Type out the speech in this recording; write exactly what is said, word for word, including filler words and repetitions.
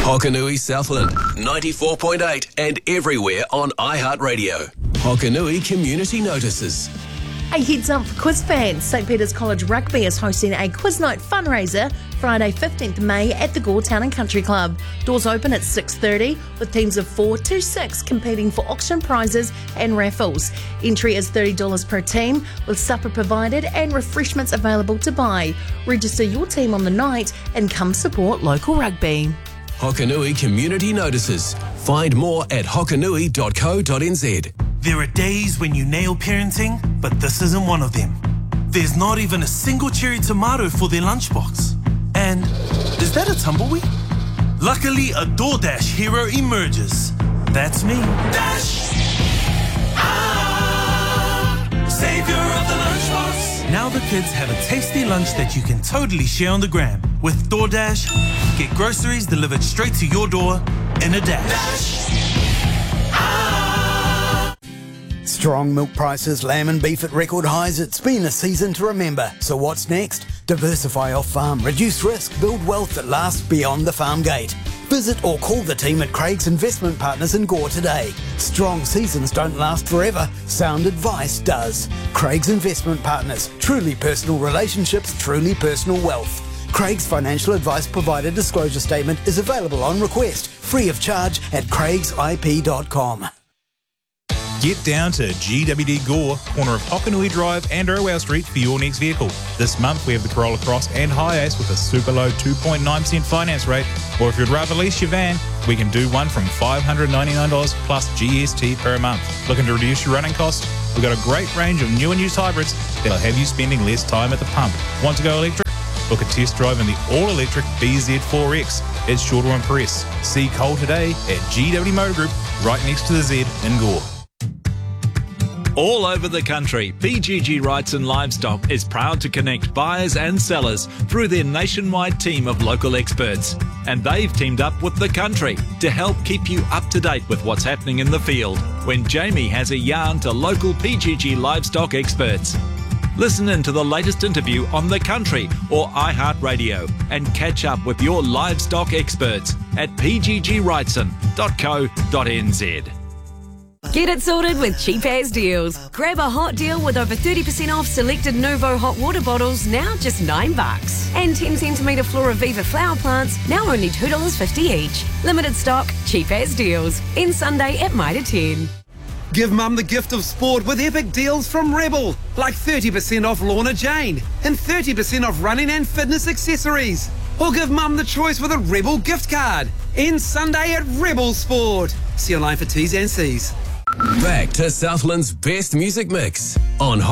Hokanui Southland, ninety-four point eight and everywhere on iHeartRadio. Hokanui Community Notices. A heads up for quiz fans. St Peter's College Rugby is hosting a quiz night fundraiser Friday fifteenth of May at the Gore Town and Country Club. Doors open at six thirty with teams of four to six competing for auction prizes and raffles. Entry is thirty dollars per team with supper provided and refreshments available to buy. Register your team on the night and come support local rugby. Hokanui Community Notices. Find more at hokanui dot co dot n z. There are days when you nail parenting, but this isn't one of them. There's not even a single cherry tomato for their lunchbox. And is that a tumbleweed? Luckily, a DoorDash hero emerges. That's me. Dash! Ah! Savior of the lunchbox. Now the kids have a tasty lunch that you can totally share on the gram. With DoorDash, get groceries delivered straight to your door in a dash. Dash! Strong milk prices, lamb and beef at record highs. It's been a season to remember. So what's next? Diversify off farm, reduce risk, build wealth that lasts beyond the farm gate. Visit or call the team at Craig's Investment Partners in Gore today. Strong seasons don't last forever. Sound advice does. Craig's Investment Partners. Truly personal relationships, truly personal wealth. Craig's financial advice provider disclosure statement is available on request, free of charge at craigs I P dot com. Get down to G W D Gore, corner of Hokanui Drive and Irwell Street for your next vehicle. This month we have the Corolla Cross and Hiace with a super low two point nine percent finance rate. Or if you'd rather lease your van, we can do one from five hundred ninety-nine dollars plus G S T per month. Looking to reduce your running costs? We've got a great range of new and used hybrids that'll have you spending less time at the pump. Want to go electric? Book a test drive in the all-electric B Z four X. It's sure to impress. See Cole today at G W Motor Group, right next to the Z in Gore. All over the country, P G G Wrightson Livestock is proud to connect buyers and sellers through their nationwide team of local experts. And they've teamed up with The Country to help keep you up to date with what's happening in the field when Jamie has a yarn to local P G G livestock experts. Listen in to the latest interview on The Country or iHeartRadio and catch up with your livestock experts at p g g wrightson dot co dot n z. Get it sorted with Cheap As Deals. Grab a hot deal with over thirty percent off selected Nuvo hot water bottles, now just nine bucks. And ten centimetre Flora Viva flower plants, now only two dollars fifty each. Limited stock, Cheap As Deals. End Sunday at Mitre ten. Give Mum the gift of sport with epic deals from Rebel. Like thirty percent off Lorna Jane and thirty percent off running and fitness accessories. Or give Mum the choice with a Rebel gift card. End Sunday at Rebel Sport. See online for T's and C's. Back to Southland's best music mix on